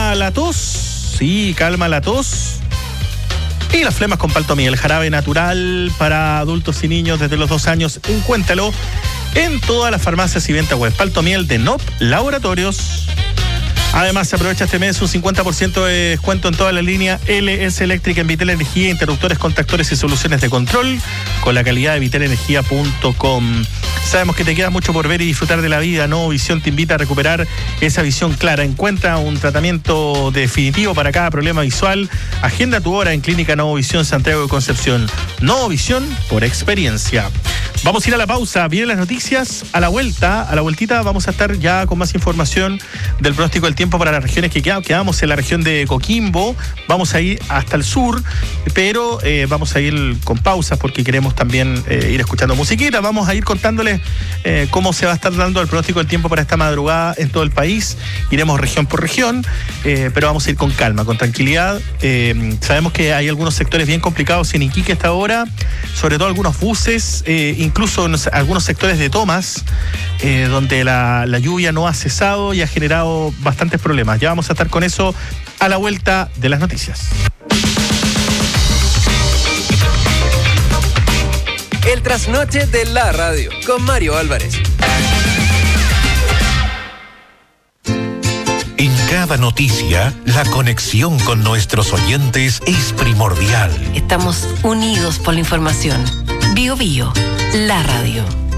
calma la tos. Sí, calma la tos. Y las flemas con Paltomiel, jarabe natural para adultos y niños desde los 2 años. Encuéntralo en todas las farmacias y ventas web. Paltomiel de NOP Laboratorios. Además, se aprovecha este mes un 50% de descuento en toda la línea LS Eléctrica en Vitel Energía, interruptores, contactores y soluciones de control con la calidad de vitelenergia.com. Sabemos que te queda mucho por ver y disfrutar de la vida. Novo Visión te invita a recuperar esa visión clara. Encuentra un tratamiento definitivo para cada problema visual. Agenda tu hora en Clínica Novo Visión Santiago de Concepción. Novo Visión por experiencia. Vamos a ir a la pausa. Vienen las noticias. A la vueltita vamos a estar ya con más información del pronóstico del tiempo para las regiones que quedamos en la región de Coquimbo. Vamos a ir hasta el sur, pero vamos a ir con pausas porque queremos también ir escuchando musiquita. Vamos a ir contándoles cómo se va a estar dando el pronóstico del tiempo para esta madrugada en todo el país. Iremos región por región, pero vamos a ir con calma, con tranquilidad. Sabemos que hay algunos sectores bien complicados en Iquique hasta ahora, sobre todo algunos buses, incluso en algunos sectores de Tomas, donde la lluvia no ha cesado y ha generado bastantes problemas. Ya vamos a estar con eso a la vuelta de las noticias. El trasnoche de la radio con Mario Álvarez. En cada noticia, la conexión con nuestros oyentes es primordial. Estamos unidos por la información. Bio Bio, la radio.